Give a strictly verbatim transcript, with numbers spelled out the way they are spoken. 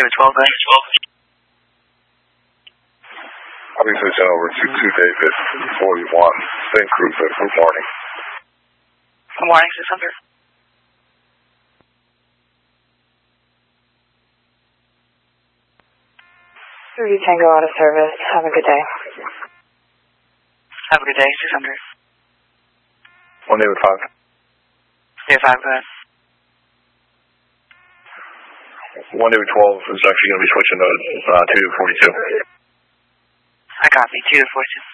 David twelve, go ahead. Obviously sent over to two David forty-one, same cruiser. Good morning. Good morning, six hundred. three Tango out of service. Have a good day. Have a good day, six hundred. one David five. David five, go ahead. one David twelve is actually going to be switching to uh, two forty-two. I copy, two forty-two.